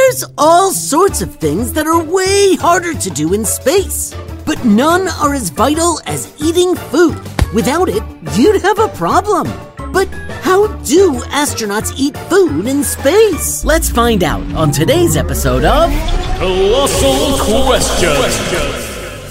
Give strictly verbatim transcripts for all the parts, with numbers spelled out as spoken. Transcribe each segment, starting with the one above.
There's all sorts of things that are way harder to do in space, but none are as vital as eating food. Without it, you'd have a problem. But how do astronauts eat food in space? Let's find out on today's episode of Colossal Questions.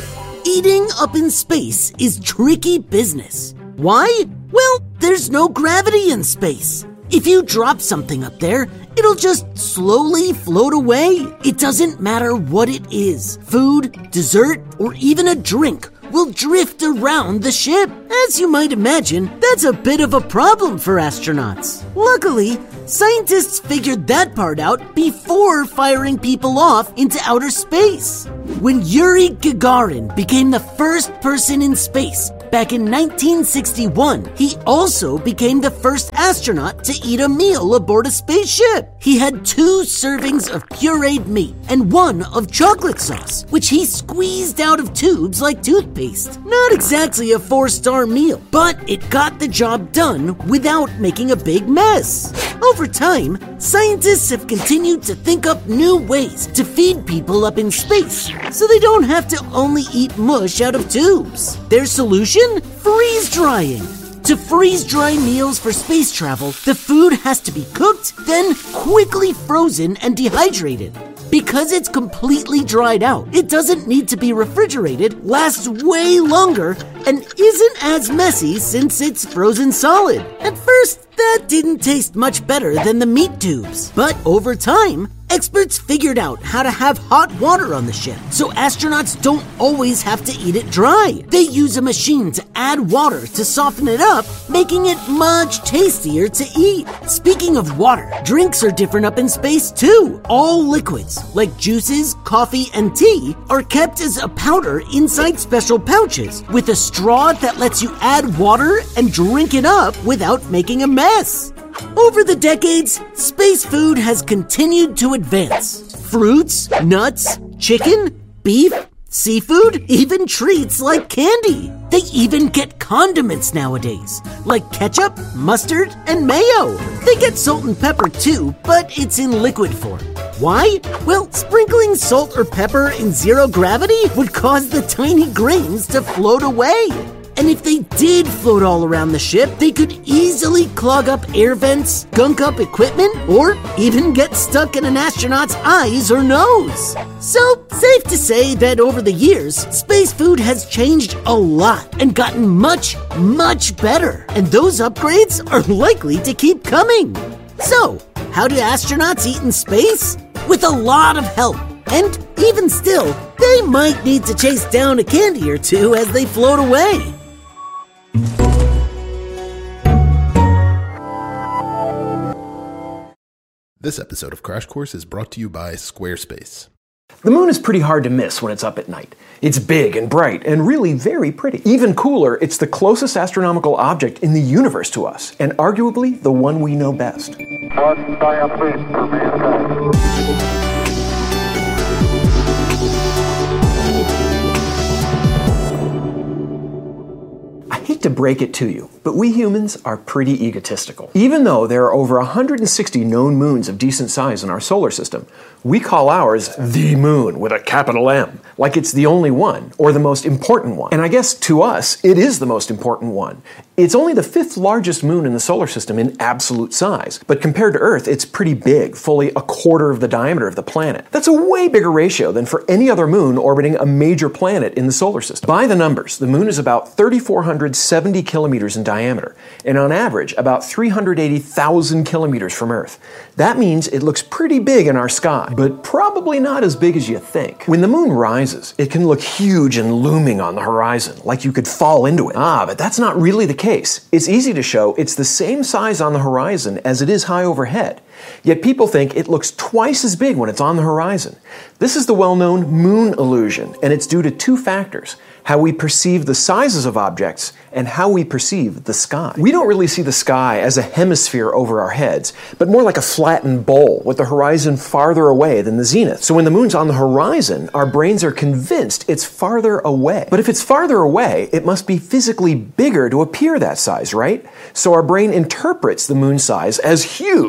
Eating up in space is tricky business. Why? Well, there's no gravity in space. If you drop something up there, it'll just slowly float away. It doesn't matter what it is. Food, dessert, or even a drink will drift around the ship. As you might imagine, that's a bit of a problem for astronauts. Luckily, scientists figured that part out before firing people off into outer space. When Yuri Gagarin became the first person in space back in nineteen sixty-one, he also became the first astronaut to eat a meal aboard a spaceship. He had two servings of pureed meat and one of chocolate sauce, which he squeezed out of tubes like toothpaste. Not exactly a four-star meal, but it got the job done without making a big mess. Over time, scientists have continued to think up new ways to feed people up in space, so they don't have to only eat mush out of tubes. Their solution? Freeze drying. To freeze dry meals for space travel, the food has to be cooked, then quickly frozen and dehydrated. Because it's completely dried out, it doesn't need to be refrigerated, lasts way longer, and isn't as messy since it's frozen solid. At first, that didn't taste much better than the meat tubes. But over time, experts figured out how to have hot water on the ship, so astronauts don't always have to eat it dry. They use a machine to add water to soften it up, making it much tastier to eat. Speaking of water, drinks are different up in space too. All liquids, like juices, coffee, and tea, are kept as a powder inside special pouches, with a straw that lets you add water and drink it up without making a mess. Over the decades, space food has continued to advance. Fruits, nuts, chicken, beef, seafood, even treats like candy. They even get condiments nowadays, like ketchup, mustard, and mayo. They get salt and pepper too, but it's in liquid form. Why? Well, sprinkling salt or pepper in zero gravity would cause the tiny grains to float away. And if they did float all around the ship, they could easily clog up air vents, gunk up equipment, or even get stuck in an astronaut's eyes or nose. So, safe to say that over the years, space food has changed a lot and gotten much, much better. And those upgrades are likely to keep coming. So, how do astronauts eat in space? With a lot of help. And even still, they might need to chase down a candy or two as they float away. This episode of Crash Course is brought to you by Squarespace. The moon is pretty hard to miss when it's up at night. It's big and bright and really very pretty. Even cooler, it's the closest astronomical object in the universe to us, and arguably the one we know best. One diaphragm for mankind. I hate to break it to you, but we humans are pretty egotistical. Even though there are over one hundred sixty known moons of decent size in our solar system, we call ours the moon with a capital M, like it's the only one, or the most important one. And I guess to us, it is the most important one. It's only the fifth largest moon in the solar system in absolute size, but compared to Earth, it's pretty big, fully a quarter of the diameter of the planet. That's a way bigger ratio than for any other moon orbiting a major planet in the solar system. By the numbers, the moon is about three thousand four hundred seventy kilometers in diameter, and on average, about three hundred eighty thousand kilometers from Earth. That means it looks pretty big in our sky, but probably not as big as you think. When the moon rises, it can look huge and looming on the horizon, like you could fall into it. Ah, but that's not really the case. It's easy to show it's the same size on the horizon as it is high overhead. Yet people think it looks twice as big when it's on the horizon. This is the well-known moon illusion, and it's due to two factors: how we perceive the sizes of objects and how we perceive the sky. We don't really see the sky as a hemisphere over our heads, but more like a flattened bowl with the horizon farther away than the zenith. So when the moon's on the horizon, our brains are convinced it's farther away. But if it's farther away, it must be physically bigger to appear that size, right? So our brain interprets the moon size as huge.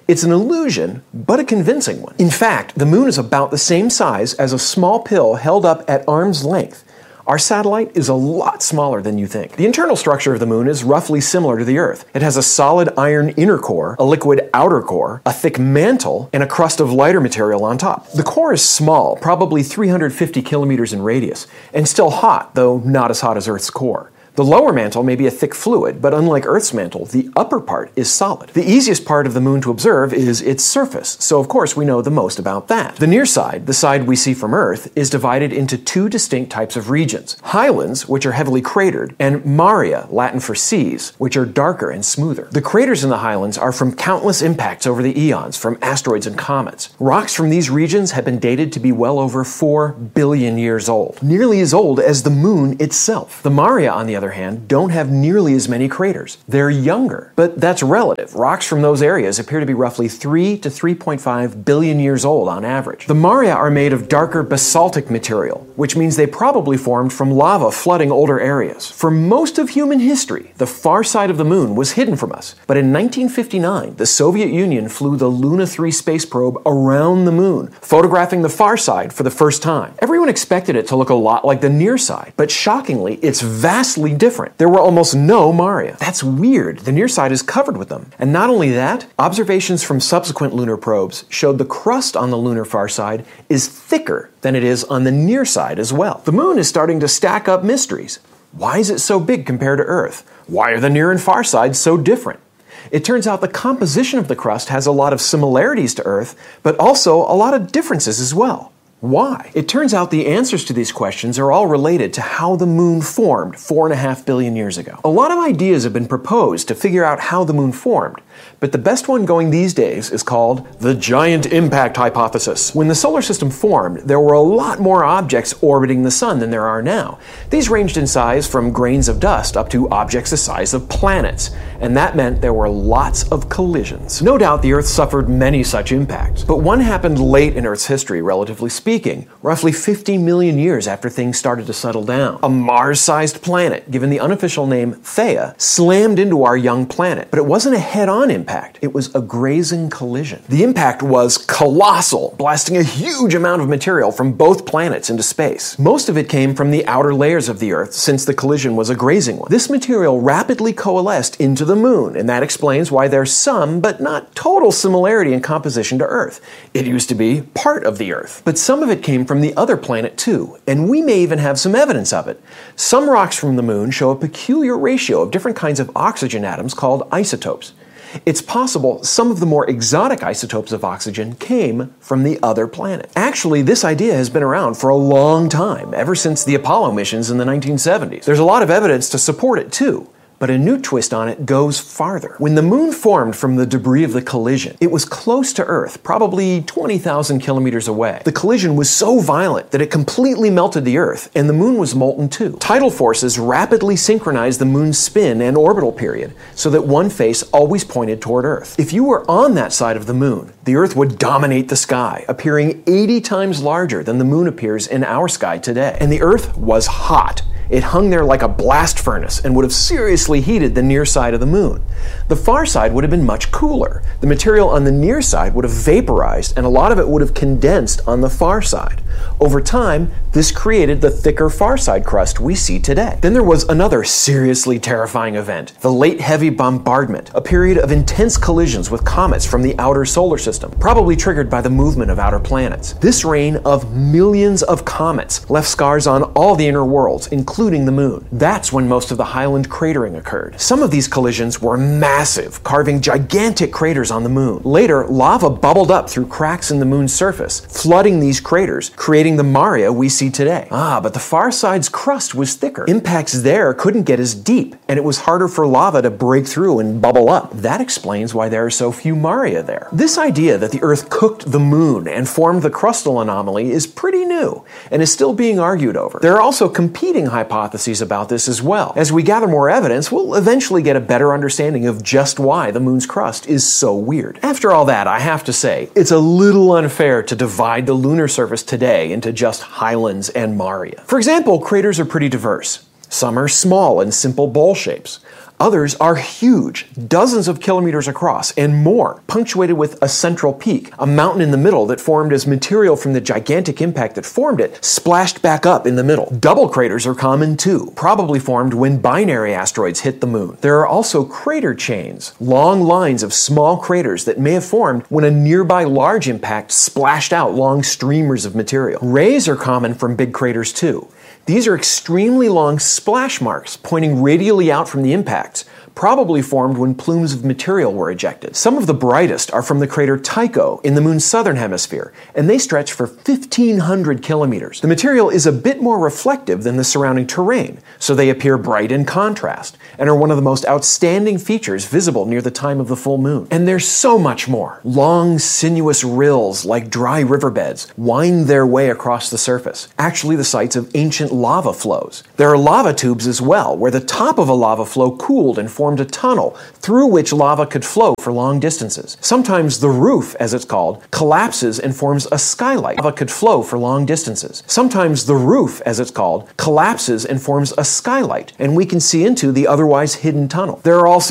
It's an illusion, but a convincing one. In fact, the moon is about the same size as a small pill held up at arm's length. Our satellite is a lot smaller than you think. The internal structure of the moon is roughly similar to the Earth. It has a solid iron inner core, a liquid outer core, a thick mantle, and a crust of lighter material on top. The core is small, probably three hundred fifty kilometers in radius, and still hot, though not as hot as Earth's core. The lower mantle may be a thick fluid, but unlike Earth's mantle, the upper part is solid. The easiest part of the moon to observe is its surface, so of course we know the most about that. The near side, the side we see from Earth, is divided into two distinct types of regions. Highlands, which are heavily cratered, and Maria, Latin for seas, which are darker and smoother. The craters in the highlands are from countless impacts over the eons, from asteroids and comets. Rocks from these regions have been dated to be well over four billion years old, nearly as old as the moon itself. The Maria, on the other hand, don't have nearly as many craters. They're younger, but that's relative. Rocks from those areas appear to be roughly three to three point five billion years old on average. The Maria are made of darker basaltic material, which means they probably formed from lava flooding older areas. For most of human history, the far side of the moon was hidden from us, but in nineteen fifty-nine, the Soviet Union flew the Luna three space probe around the moon, photographing the far side for the first time. Everyone expected it to look a lot like the near side, but shockingly, it's vastly different. There were almost no Maria. That's weird. The near side is covered with them. And not only that, observations from subsequent lunar probes showed the crust on the lunar far side is thicker than it is on the near side as well. The moon is starting to stack up mysteries. Why is it so big compared to Earth? Why are the near and far sides so different? It turns out the composition of the crust has a lot of similarities to Earth, but also a lot of differences as well. Why? It turns out the answers to these questions are all related to how the moon formed four and a half billion years ago. A lot of ideas have been proposed to figure out how the moon formed, but the best one going these days is called the giant impact hypothesis. When the solar system formed, there were a lot more objects orbiting the sun than there are now. These ranged in size from grains of dust up to objects the size of planets, and that meant there were lots of collisions. No doubt the Earth suffered many such impacts, but one happened late in Earth's history, relatively speaking. Speaking, roughly fifty million years after things started to settle down. A Mars-sized planet, given the unofficial name Theia, slammed into our young planet. But it wasn't a head-on impact. It was a grazing collision. The impact was colossal, blasting a huge amount of material from both planets into space. Most of it came from the outer layers of the Earth, since the collision was a grazing one. This material rapidly coalesced into the moon, and that explains why there's some, but not total similarity in composition to Earth. It used to be part of the Earth. But some of it came from the other planet too, and we may even have some evidence of it. Some rocks from the moon show a peculiar ratio of different kinds of oxygen atoms called isotopes. It's possible some of the more exotic isotopes of oxygen came from the other planet. Actually, this idea has been around for a long time, ever since the Apollo missions in the nineteen seventies. There's a lot of evidence to support it too. But a new twist on it goes farther. When the moon formed from the debris of the collision, it was close to Earth, probably twenty thousand kilometers away. The collision was so violent that it completely melted the Earth, and the moon was molten too. Tidal forces rapidly synchronized the moon's spin and orbital period, so that one face always pointed toward Earth. If you were on that side of the moon, the Earth would dominate the sky, appearing eighty times larger than the moon appears in our sky today. And the Earth was hot. It hung there like a blast furnace and would have seriously heated the near side of the moon. The far side would have been much cooler. The material on the near side would have vaporized, and a lot of it would have condensed on the far side. Over time, this created the thicker far side crust we see today. Then there was another seriously terrifying event, the Late Heavy Bombardment, a period of intense collisions with comets from the outer solar system, probably triggered by the movement of outer planets. This rain of millions of comets left scars on all the inner worlds, including including the moon. That's when most of the Highland cratering occurred. Some of these collisions were massive, carving gigantic craters on the moon. Later, lava bubbled up through cracks in the moon's surface, flooding these craters, creating the Maria we see today. Ah, but the far side's crust was thicker. Impacts there couldn't get as deep, and it was harder for lava to break through and bubble up. That explains why there are so few Maria there. This idea that the Earth cooked the moon and formed the crustal anomaly is pretty new, and is still being argued over. There are also competing hypotheses hypotheses about this as well. As we gather more evidence, we'll eventually get a better understanding of just why the moon's crust is so weird. After all that, I have to say, it's a little unfair to divide the lunar surface today into just highlands and Maria. For example, craters are pretty diverse. Some are small and simple bowl shapes. Others are huge, dozens of kilometers across and more, punctuated with a central peak, a mountain in the middle that formed as material from the gigantic impact that formed it splashed back up in the middle. Double craters are common too, probably formed when binary asteroids hit the moon. There are also crater chains, long lines of small craters that may have formed when a nearby large impact splashed out long streamers of material. Rays are common from big craters too. These are extremely long splash marks pointing radially out from the impacts, probably formed when plumes of material were ejected. Some of the brightest are from the crater Tycho in the moon's southern hemisphere, and they stretch for fifteen hundred kilometers. The material is a bit more reflective than the surrounding terrain, so they appear bright in contrast, and are one of the most outstanding features visible near the time of the full moon. And there's so much more. Long, sinuous rills, like dry riverbeds, wind their way across the surface, actually the sites of ancient lava flows. There are lava tubes as well, where the top of a lava flow cooled and formed a tunnel through which lava could flow for long distances. Sometimes the roof, as it's called, collapses and forms a skylight. Lava could flow for long distances. Sometimes the roof, as it's called, collapses and forms a skylight, and we can see into the otherwise hidden tunnel. There are also